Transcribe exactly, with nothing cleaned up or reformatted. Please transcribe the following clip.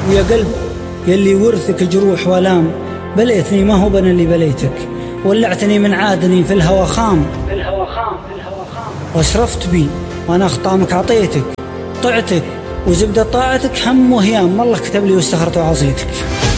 ويا قلب يلي ورثك جروح والام، بليتني ما هو بنا اللي بليتك، ولعتني من عادني في الهوى خام، في الهوى خام في الهوى خام، واسرفت بي وانا خطامك عطيتك، طعتك وزبدة طاعتك هم وهيام، والله كتب لي واستخرت وعصيتك.